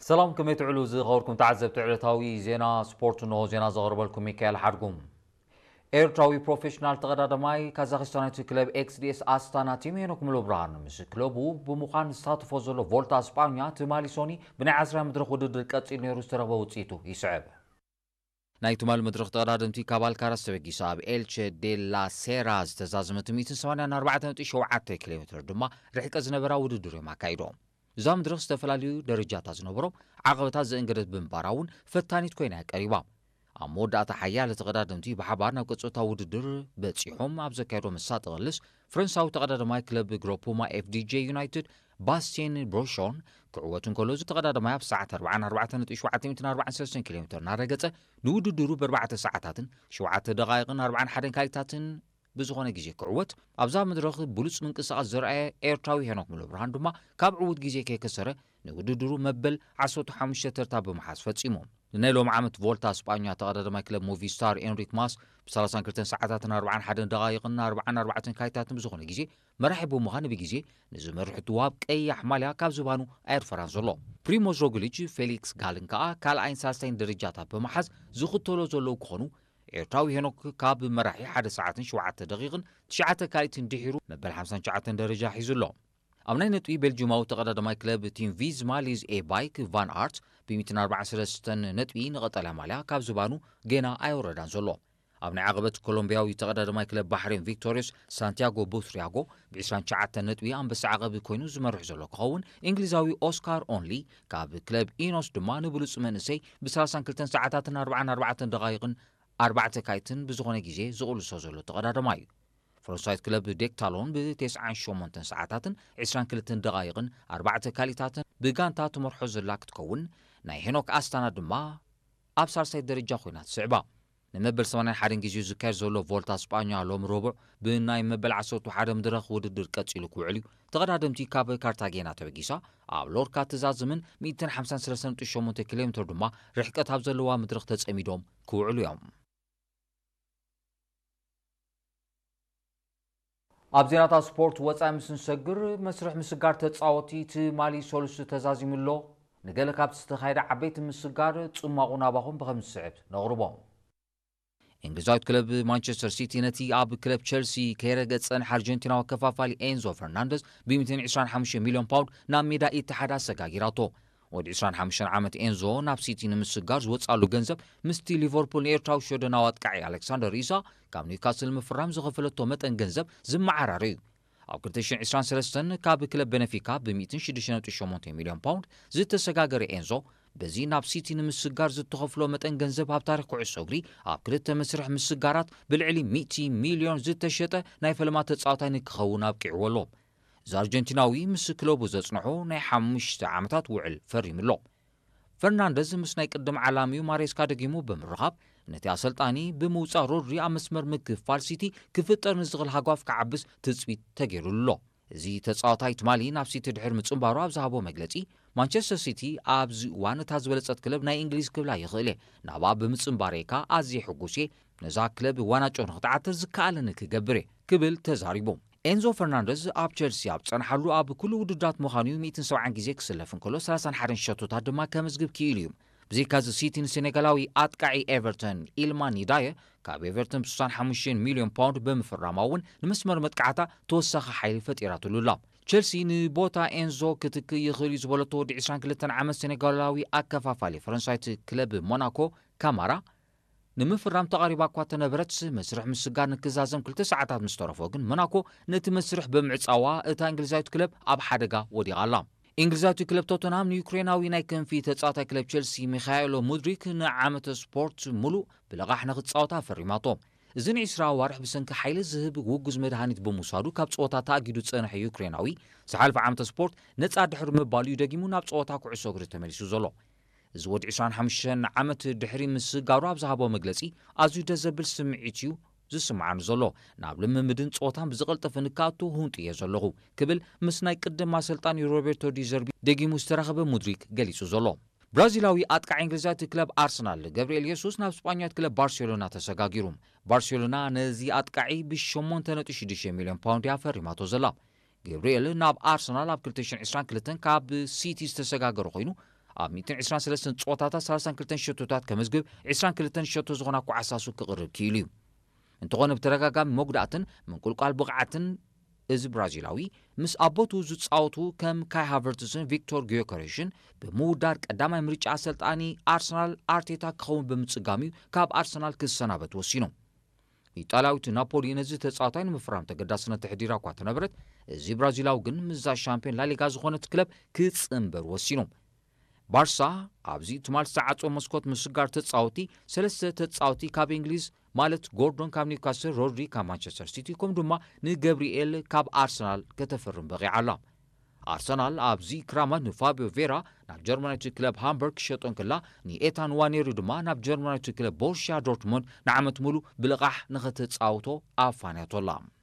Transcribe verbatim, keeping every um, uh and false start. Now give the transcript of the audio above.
سلام كم يتعلو زي غوركم تعزب تعلتاوي زينا سبورت نو زينا زغرب لكم ميكال حرقم ايرتراوي بروفيشنال تغدا دماي كازاخستان كلوب اكس دي اس استانا تيم هنكم لو بران مس كلوبو بمقان ستاتفو زلو فولتا اسبانيا تمالي سوني بني عزرا مدرخ ودد قصي نيرو استرغبو وصيتو يسعب نايت مال مدرخ تغدادمتي كابال كاراس بغيساب إلتش دي لا سيراز تزازمت مية وسبعين أربعة وسبعين كيلومتر دما رحق زنبرا وددر ما كايدوم زام درخ استفلاليو درجات زنبرو عقبታት ዘእንግደት ብምባራውን ፈታኒት ኮይና ቀሪባ ኣብ መወዳእታ ሓያል ተቀዳደምቲ ብሓባር ናብ ቀጾታ ውድድር በፂሖም ኣብ ዘካየዶ መሳጥ ቅልስ ፍረንሳዊ ተቀዳዳማይ ክለብ ግሮፖማ ኤፍዲጄ ዩናይትድ ባስቲን ብሮሾን ክዕወቱን ከሎ ተቀዳዳማይ ኣብ ሰዓት أربعة أربعة شوعة أربعة وثلاثين ኪሎሜትር ናረገጸ ንውድድሩ በ4 ሰዓታትን ሸውዓተ ደቂቃን أربعة وواحد ካሊታትን بزغونه ግዜ ክዕወት ኣብዛ መድረኽ ብሉጽ ምንቅስቓስ ዘርአየ ኤርትራዊ ሄኖክ ሙሉ ብርሃን ድማ ካብ ዕውት ግዜ ከይከሰረ ንውድድሩ መበል ዓሰርተ ሓሙሽተ ተርታ ብምሓዝ ፈጺሞም ናይ ሎም ዓመት ቮልታ እስጳኛ ተቐዳዳማይ ክለብ ሙቪስታር ኤንሪክ ማስ ብ ሰላሳ ክልተ ሰዓታትን أربعة وواحد ደቂቃን أربعة وأربعين ካሊታትን ብዝኾነ ግዜ መራሒ ብምዃን ብግዜ ንዝመርሕቱ ዋብ ቀያሕ ማልያ ካብ ዝባኑ ኣየርፈራን ዘሎ ፕሪሞዝ ሮግሊች ፌሊክስ ጋልን ከዓ ካልኣይን ሳልሳይን ደረጃታት ብምሓዝ ዝኽተሎ ዘለዉ ክኾኑ ኤርትራዊ ሄኖክ ካብ መራሒ ሓደ ሰዓትን ሸውዓተ ደቂቃን ትሽዓተ ካሊትን ድሒሩ መበል ሓምሳን ሸውዓተን ደረጃ ሒዙሎ ኣብ ናይ ነጥቢ ቤልጅማዊ ተቐዳዳማይ ክለብ ቲም ቪዝማ ሊዝ ኤ ባይክ ቫን ኣርት ብ100 وأربعة وثلاثين ነጥቢ ንቐጠልያ ማልያ ካብ ዝባኑ ጌና ኣይወረዳን ዘሎ ኣብ ናይ ዓቐበት ኮሎምቢያዊ ተቐዳዳማይ ክለብ ባሕሬን ቪክቶሪያስ ሳንቲያጎ ቦትሪያጎ ብ عشرين وتسعة ነጥቢ ኣንበሳ ዓቐብ ኮይኑ ዝመርሕ ዘሎ ክኸውን እንግሊዛዊ ኦስካር ኦንሊ ካብ ክለብ ኢኖስ ድማ ንብሉጽ መንእሰይ ብ ሰላሳ ክልተ ሰዓታትን أربعة وأربعين ደቂቃን أربعة ካሊትን ብዝኾነ ግዜ ዝቕልሶ ዘሎ ተቐዳዳማይ فرنسايت كلب ديكتالون ب9 وثمانية ساعات عشرين كلت دقائق أربعة كاليتات بغانتا تمرحز لاك تكون ناي هنوك استانا دما ابصار سيد درجه خوينات صعبه نمبل ثمانية حدن جيزو زكار زولو فولتا اسبانيا لوم ربع بناي مبل عشرة وواحد مدرخ وددر قصيلو كوعلي تقدادمتي كاب كارتاغينا تبغيسا اب لوركا تزازمن مئة وخمسة وثمانية كيلومتر دما رحقت هبزلوا مدرخ تصميدوم كوعلو يوم ኣብ ዜናታ ስፖርት ወጻኢ ምስን ሰግር መስርሕ ምስጋር ተጻወቲ ትማሊ ሶሉስ ተዛዚሙሎ ንገለ ካብ ዝተኻይደ ዓበይቲ ምስጋር ጽማቑ ናባኹም ብኸምዚ ስዕብ ነቕርቦም እንግሊዛዊት ክለብ ማንቸስተር ሲቲ ነቲ ኣብ ክለብ ቸልሲ ከይረገጸን ኣርጀንቲናዊ ከፋፋሊ ኤንዞ ፈርናንደስ ብ100 وعشرين ሚልዮን ፓውንድ ናብ ሜዳ ኢትሓድ ኣሰጋጊራቶ ወዲ عشرين وخمسة ዓመት ኤንዞ ናብ ሲቲ ንምስጋር ዝወጻሉ ገንዘብ ምስቲ ሊቨርፑል ኤርትራዊ ሸደናዊ ኣጥቃዒ ኣሌክሳንደር ኢሳ ካብ ኒውካስል ምፍራም ዝኸፈለቶ መጠን ገንዘብ ዝመዓራር እዩ ኣብ ألفين وعشرين وثلاثة ካብ ክለብ ቤነፊካ ብ100 وستة وثمانين ሚልዮን ፓውንድ ዝተሰጋገረ ኤንዞ በዚ ናብ ሲቲ ንምስጋር ዝተኸፍሎ መጠን ገንዘብ ኣብ ታሪኽ ኩዕሶ እግሪ ኣብ ክልተ መስርሕ ምስጋራት ብልዕሊ مئة ሚልዮን ዝተሸጠ ናይ ፈለማ ተጻዋታይ ንክኸውን ኣብቂዕዎሎ زارجنتيناوي مس كلوبو زصنحو ناي خمسة عامታት ውዕል ፈሪምሎ ፈርናንደዝ ምስ ናይ ቅድም ዓላሚው ማሬስካ ደጊሙ ብምርኻብ ነቲ ኣሰልጣኒ ብምውፃእ ሮድሪ ኣብ መስመር ምክፋል ሲቲ ክፍጠር ንዝኽእል ሃጓፍ ክዓብስ ትፅቢት ተገይሩሎ እዚ ተጻዋታይ ትማሊ ናብ ሲቲ ድሕር ምጽምባሩ ኣብ ዝሃቦ መግለጺ ማንቸስተር ሲቲ ኣብዚ እዋን እታ ዝበለጸት ክለብ ናይ እንግሊዝ ክብላ ይኽእል ናባ ብምጽምባሬካ ኣዝየ ሕጉስ ነዛ ክለብ ዋናጮ ንኽትዓትር ዝከኣለኒ ክገብር ክብል ተዛሪቦ ኤንዞ ፈርናንደዝ ኣብ ቸልሲ ኣብ ጸንሐሉ ኣብ ኩሉ ውድድራት ምዃኑ مئة وسبعين ግዜ ክስለፍን ከሎ ሰላሳ وواحد ሸቶታት ድማ ከመዝግብ ክኢሉ እዩ ብዚካዝ ሲቲ ንሴኔጋላዊ ኣጥቃዒ ኤቨርተን ኢልማን ኒዳየ ካብ ኤቨርተን ب65 ሚልዮን ፓውንድ ብምፍራማውን ንመስመር መጥቃዕታ ተወሳኺ ሓይሊ ፈጢራትሉላ ቸልሲ ንቦታ ኤንዞ ክትክ ይኽእል ዝበለቶ ወዲ عشرين وثلاثة ዓመት ሴኔጋላዊ ኣከፋፋሊ ፈረንሳይት ክለብ ሞናኮ ካማራ ንምፍራም ተቃሪባ እኳ ተነበረት መስርሕ ምስጋር ንክዛዘም ክልተ ሰዓታት ምስ ተረፎ ግን ሞናኮ ነቲ መስርሕ ብምዕጻዋ እታ እንግሊዛዊት ክለብ ኣብ ሓደጋ ወዲቓላ እንግሊዛዊት ክለብ ቶተንሃም ንዩክሬናዊ ናይ ክንፊ ተጻዋታይ ክለብ ቸልሲ ሚኻኤሎ ሙድሪክ ንዓመተ ስፖርት ሙሉእ ብለቓሕ ንኽጻወታ ፈሪማቶ እዚ ንዒስራ ዋርሕ ብሰንኪ ሓይሊ ዝህብ ውጉዝ መድሃኒት ብምውሳዱ ካብ ጸወታ ተኣጊዱ ዝጸንሐ ዩክሬናዊ ዝሓለፈ ዓመተ ስፖርት ነጻ ድሕሪ ምባሉ ደጊሙ ናብ ጸወታ ኩዕሶ እግሪ ተመሊሱ ዘሎ እዚ ወዲ عشرين وخمسة ዓመት ድሕሪ ምስጋሩ ኣብ ዝሃቦ መግለጺ ኣዝዩ ደስ ዘብል ስምዒት እዩ ዝስምዓኒ ዘሎ ናብ ልምምድን ጸወታን ብዝቐልጠፈ ንካኣቱ ሁንጥየ ዘለኹ ክብል ምስ ናይ ቅድም ኣሰልጣኒ ሮቤርቶ ዲዘርቢ ደጊሙ ዝተረኸበ ሙድሪክ ገሊጹ ዘሎ ብራዚላዊ ኣጥቃዒ እንግሊዛዊት ክለብ ኣርሰናል ገብርኤል የሱስ ናብ ስጳኛዊት ክለብ ባርሴሎና ተሰጋጊሩ ባርሴሎና ነዚ ኣጥቃዒ ብ8 وستة ሚልዮን ፓውንድ ያፈሪማቶ ዘላ ገብርኤል ናብ ኣርሰናል ኣብ ألفين وعشرين وثلاثة ካብ ሲቲ ዝተሰጋገረ ኮይኑ ኣብ مئتين وعشرين وثلاثة ፀወታታት ثلاثين وكلተ ሸቶታት ከመዝግብ عشرين وكلተ ሸቶ ዝኾና ኳዓሳሱ ክቕርብ ክኢሉ እዩ እንተኾነ ብተደጋጋሚ መጉዳእትን ምንቁልቋል ብቕዓትን እዚ ብራዚላዊ ምስ ኣቦቱ ዝፃወቱ ከም ካይ ሃቨርትስን ቪክቶር ጊዮከሬሽን ብምውዳር ቀዳማይ ምርጫ ኣሰልጣኒ ኣርሰናል ኣርቴታ ክኸውን ብምፅጋሚ ካብ ኣርሰናል ክሰናበት ወሲኖም ኢጣልያዊት ናፖሊ ነዚ ተፃዋታይ ንምፍራም ተገዳስነት ተሕዲራ እኳ ተነበረት እዚ ብራዚላዊ ግን ምዛ ሻምፒዮን ላሊጋ ዝኾነት ክለብ ክፅምበር ወሲኖም ባርሳ ኣብዚ ትማል ሰዓጾ መስኮት ምስጋር ተፃወቲ ሰለስተ ተፃወቲ ካብ እንግሊዝ ማለት ጎርዶን ካብ ኒውካስል ሮድሪ ካብ ማንቸስተር ሲቲ ከም ድማ ንገብሪኤል ካብ ኣርሰናል ከተፈርም በቂዓላ ኣርሰናል ኣብዚ ክራማት ንፋቢዮ ቬራ ናብ ጀርመናዊት ክለብ ሃምበርግ ሸጦን ከላ ንኤታን ዋኔሩ ድማ ናብ ጀርመናዊት ክለብ ቦሩሲያ ዶርትሙንድ ንዓመት ሙሉ ብልቓሕ ንኸተፃወቶ ኣፋንያቶላ